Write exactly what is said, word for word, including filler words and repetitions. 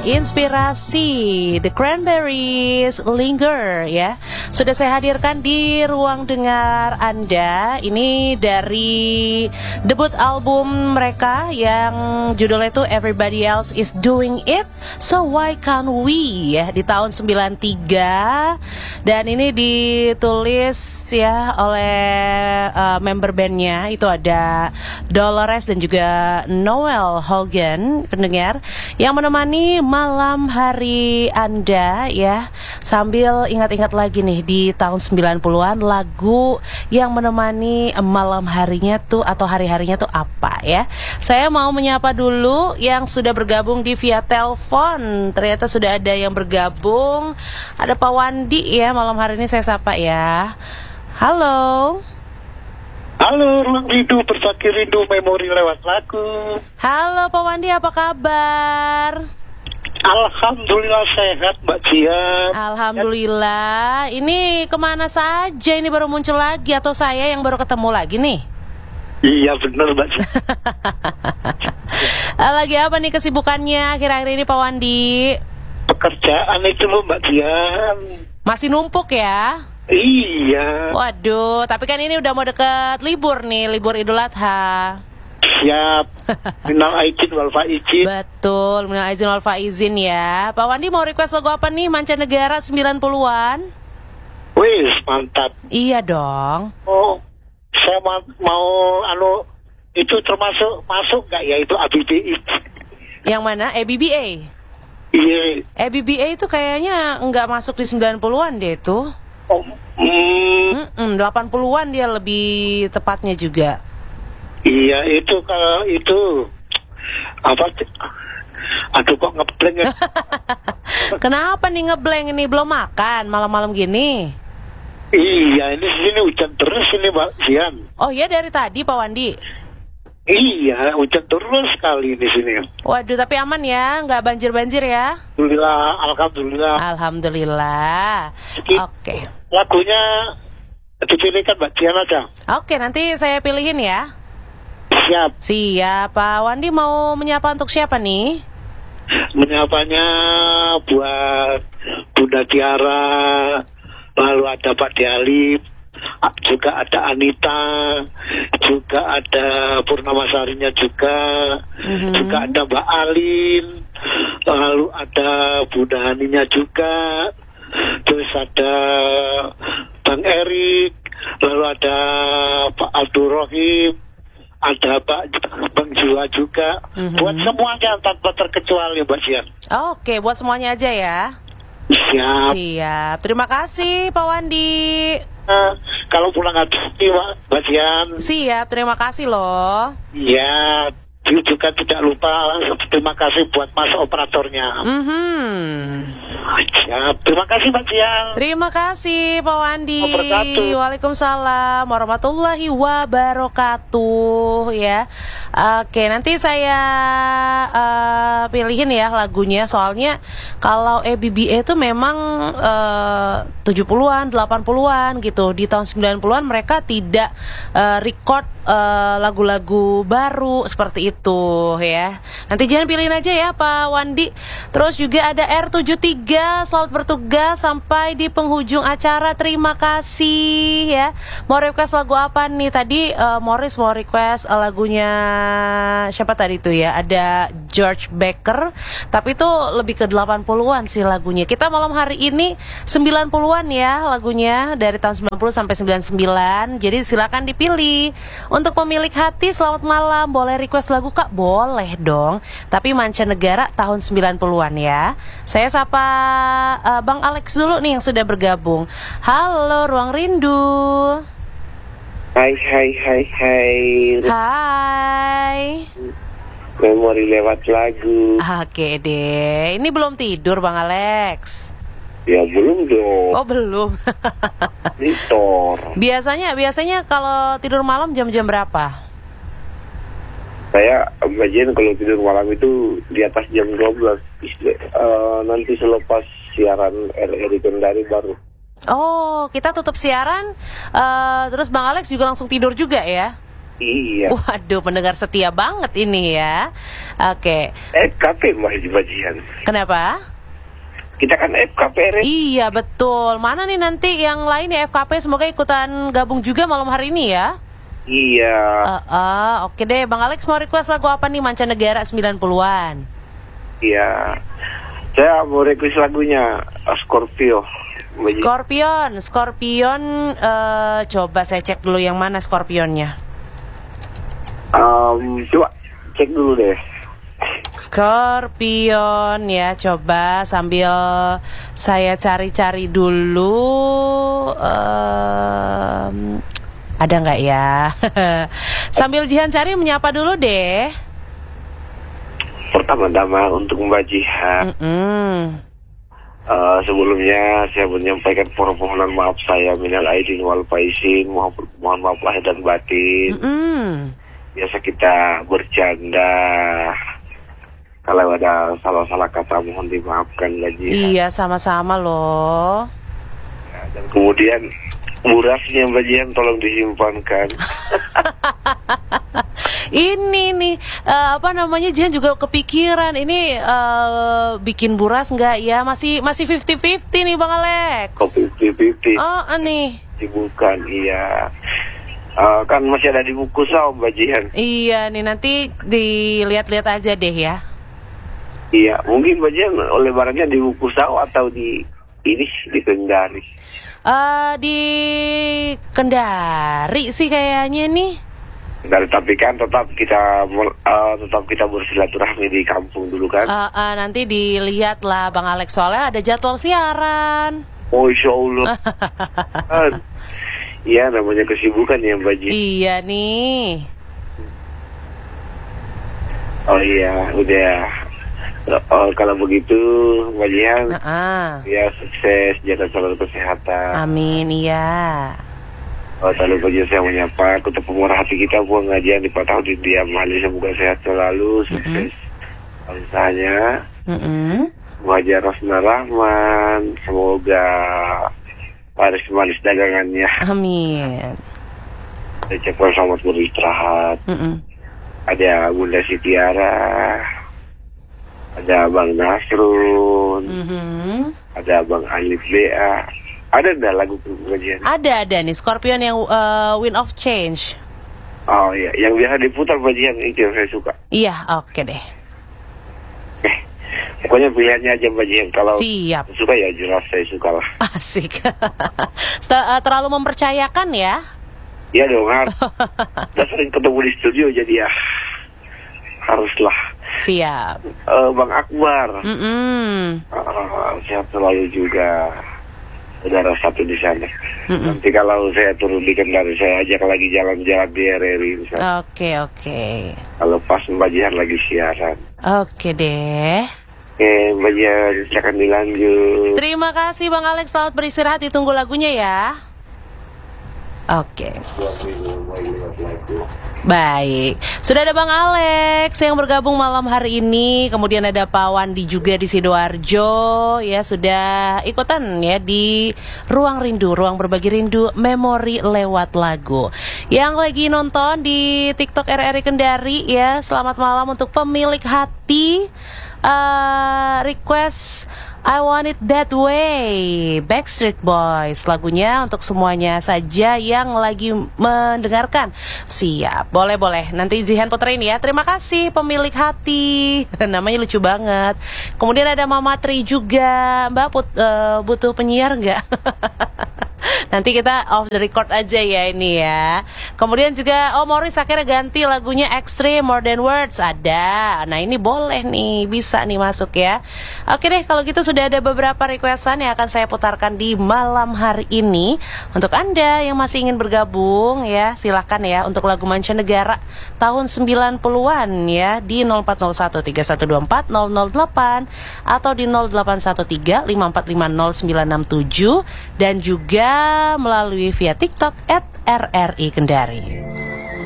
inspirasi The Cranberries, Linger ya. Sudah saya hadirkan di ruang dengar Anda. Ini dari debut album mereka yang judulnya itu Everybody Else Is Doing It, So Why Can't We ya, di tahun sembilan tiga. Dan ini ditulis ya oleh uh, member bandnya, itu ada Dolores dan juga Noel Hogan, pendengar, yang menemani malam hari Anda ya. Sambil ingat-ingat lagi nih di tahun sembilan puluhan lagu yang menemani malam harinya tuh atau hari-harinya tuh apa ya. Saya mau menyapa dulu yang sudah bergabung di via telepon. Ternyata sudah ada yang bergabung. Ada Pak Wandi ya, malam hari ini saya sapa ya. Halo. Halo, Ruang Rindu, Bersaki Rindu, Memori lewat lagu. Halo Pak Wandi, apa kabar? Alhamdulillah sehat Mbak Jian. Alhamdulillah. Ini kemana saja? Ini baru muncul lagi atau saya yang baru ketemu lagi nih? Iya benar Mbak Jian. Lagi apa nih kesibukannya akhir-akhir ini Pak Wandi? Pekerjaan itu loh Mbak Jian. Masih numpuk ya? Iya. Waduh, tapi kan ini udah mau deket libur nih, libur Idul Adha. Siap. Minal aidin wal faizin. Betul, minal aidin wal faizin ya. Pak Wandi mau request lagu apa nih? Mancanegara sembilan puluhan. Wih, mantap. Iya dong. Oh, saya ma- mau anu itu termasuk masuk nggak ya itu A B B I? Yang mana? A B B A? Iya. A B B A itu kayaknya nggak masuk di sembilan puluhan deh tuh. Oh, mm. delapan puluhan dia lebih tepatnya juga. Iya, itu kalau itu apa? Aduh kok ngeblank ya. Kenapa nih ngeblank ini, belum makan malam-malam gini? Iya, ini sini hujan terus ini Mbak Jian. Oh iya, dari tadi Pak Wandi? Iya, hujan terus sekali di sini. Waduh, tapi aman ya, nggak banjir-banjir ya? Alhamdulillah, alhamdulillah. Alhamdulillah. Oke. Okay. Lagunya dipilihkan Mbak Jian aja. Oke, okay, nanti saya pilihin ya. Siap. Siap. Pak Wandi mau menyapa untuk siapa nih? Menyapanya buat Bunda Tiara, lalu ada Pak Dialip, juga ada Anita, juga ada Purnamasarinya juga, mm-hmm. juga ada Mbak Alin, lalu ada Bunda Haninya juga, terus ada Bang Erik, lalu ada Pak Abdul Rohim, ada Pak Bang Jiwa juga, mm-hmm. buat semuanya tanpa terkecuali Mbak Jian. Oke, buat semuanya aja ya. Siap. Siap. Terima kasih Pak Wandi. Nah, kalau pulang hati Mbak Jian. Siap, terima kasih loh. Iya, juga tidak lupa terima kasih buat mas operatornya. Mm-hmm. Siap, terima kasih Mbak Jian. Terima kasih Pak Wandi. Wabarakatuh. Waalaikumsalam warahmatullahi wabarakatuh ya. Oke, nanti saya uh, pilihin ya lagunya. Soalnya kalau A B B A itu memang uh, tujuh puluhan, delapan puluhan gitu. Di tahun sembilan puluhan mereka tidak uh, record uh, lagu-lagu baru seperti itu ya. Nanti jangan pilihin aja ya Pak Wandi. Terus juga ada R tujuh tiga, selamat bertugas sampai di penghujung acara. Terima kasih ya. Mau request lagu apa nih? Tadi uh, Morris mau request uh, lagunya siapa tadi itu ya? Ada George Baker, tapi itu lebih ke delapan puluhan sih lagunya. Kita malam hari ini sembilan puluhan ya lagunya, dari tahun sembilan puluh sampai sembilan puluh sembilan. Jadi silakan dipilih. Untuk pemilik hati, selamat malam. Boleh request lagu Kak? Boleh dong. Tapi mancanegara tahun sembilan puluhan ya. Saya sapa uh, Bang Alex dulu nih yang sudah bergabung. Halo Ruang Rindu. Hai hai hai hai. Hai. Memori lewat lagu. Oke deh. Ini belum tidur Bang Alex? Ya belum dong. Oh belum. Tidur. Biasanya biasanya kalau tidur malam jam-jam berapa? Saya bagian kalau tidur malam itu di atas jam dua belas. Uh, nanti selepas siaran R R I Kendari baru. Oh, kita tutup siaran, uh, terus Bang Alex juga langsung tidur juga ya? Iya. Waduh, pendengar setia banget ini ya. Oke. F K P Mbak Bajian. Kenapa? Kita kan F K P R. Iya betul. Mana nih nanti yang lain ya F K P? Semoga ikutan gabung juga malam hari ini ya. Iya. Uh, uh, Oke deh, Bang Alex mau request lagu apa nih mancanegara sembilan puluhan? Iya. Saya mau request lagunya uh, Scorpio. Mbak Ji. Scorpion, Scorpion. Uh, coba saya cek dulu yang mana Scorpionnya. Um, coba cek dulu deh. Scorpion ya, coba sambil saya cari-cari dulu. Um, ada nggak ya? Sambil Jihan cari, menyapa dulu deh. Pertama-tama untuk Mbak Jihan. Mm-mm. Uh, sebelumnya saya menyampaikan permohonan maaf saya minal aidin wal faizin, mohon, mohon maaf lahir dan batin. Mm-mm. Biasa kita bercanda, kalau ada salah-salah kata mohon dimaafkan lagi. Iya, sama-sama loh. Dan kemudian burasnya Mbak Jihan tolong disimpankan. Ini nih uh, apa namanya, Jihan juga kepikiran ini uh, bikin buras nggak ya? Masih masih fifty fifty nih Bang Alex. Kok fifty fifty? Oh, nih. Bukan, iya. Uh, kan masih ada di buku saum Mbak Jihan. Iya nih, nanti dilihat-lihat aja deh ya. Iya, mungkin Mbak Jihan oleh barangnya di buku saum atau di ini di Kendari. Uh, di Kendari sih kayaknya nih. Dari tapi kan tetap kita uh, tetap kita bersilaturahmi di kampung dulu kan. Uh, uh, nanti dilihat lah Bang Alex, soalnya ada jadwal siaran. Oh insya Allah. Iya, namanya kesibukan ya Mbak Ji. Iya nih. Oh iya, udah. Oh, kalau begitu Mbak Jihan, uh -uh. ya sukses, jaga selalu kesehatan. Amin, iya. Oh, tak lupa juga saya menyapa Ketua Pemurah Hati kita buang ngajian di Patah di Diam Mahali, semoga sehat selalu, sukses mm-hmm. usahanya. Mm-hmm. Wajah Rosna Rahman, semoga manis-manis dagangannya. Amin. Saya ucapkan selamat beristirahat. Mm-hmm. Ada Bunda Sitiara, ada Bang Nasrun, mm-hmm. ada Bang Alif Bea. Ada enggak lagu pengajian? Ada, ada nih, Scorpion yang uh, Wind of Change. Oh iya, yang biasa diputar pengajian itu yang saya suka. Iya, oke okay deh. Eh, pokoknya pilihannya aja pengajian. Kalau siap. Suka ya jelas saya suka lah. Asik. Terlalu mempercayakan ya? Iya dong, harus. Udah sering ketemu di studio jadi ya haruslah. Siap. Uh, Bang Akbar. Mm-mm. Uh, sehat selalu juga. Saudara satu di sana. Mm-mm. Nanti kalau saya turun di Kendari, saya ajak lagi jalan-jalan di R R I. Oke, oke. Kalau pas Mbak Jihan lagi siaran. Oke deh. Oke, Mbak Jihan, silakan dilanjut. Terima kasih Bang Alex, selamat beristirahat, ditunggu lagunya ya. Oke. Baik, sudah ada Bang Alex yang bergabung malam hari ini. Kemudian ada Pak Wandi juga di Sidoarjo. Ya, sudah ikutan ya di Ruang Rindu, Ruang Berbagi Rindu, Memori lewat lagu. Yang lagi nonton di TikTok R R I Kendari ya, selamat malam untuk pemilik hati. Uh, request I Want It That Way, Backstreet Boys. Lagunya untuk semuanya saja yang lagi mendengarkan. Siap, boleh-boleh. Nanti Jihan puterin ya. Terima kasih pemilik hati. Namanya lucu banget. Kemudian ada Mama Tri juga. Mbak put, uh, butuh penyiar nggak? Nanti kita off the record aja ya ini ya. Kemudian juga oh Morris akhirnya ganti lagunya Extreme More Than Words. Ada. Nah ini boleh nih, bisa nih masuk ya. Oke deh, kalau gitu sudah ada beberapa requestan yang akan saya putarkan di malam hari ini. Untuk Anda yang masih ingin bergabung ya, silahkan ya untuk lagu mancanegara tahun sembilan puluhan ya di nol empat nol satu tiga satu dua empat nol nol delapan atau di nol delapan satu tiga lima empat lima nol sembilan enam tujuh dan juga melalui via TikTok at R R I Kendari.